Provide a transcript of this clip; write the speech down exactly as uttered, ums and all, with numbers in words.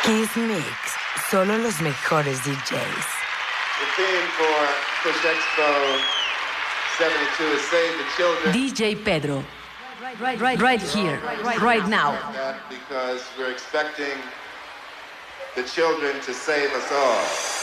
Kiss Mix, solo los mejores D Js. The theme for Push Expo seventy-two is Save the Children. D J Pedro, right, right, right here, right, right now. Because we're expecting the children to save us all.